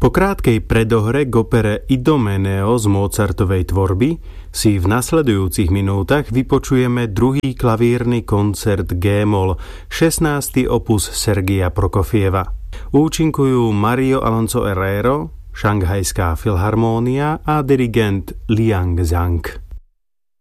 Po krátkej predohre k opere Idomeneo z Mozartovej tvorby si v nasledujúcich minútach vypočujeme druhý klavírny koncert G-moll, 16. opus Sergia Prokofieva. Účinkujú Mario Alonso Herrero, Šanghajská filharmónia a dirigent Liang Zhang.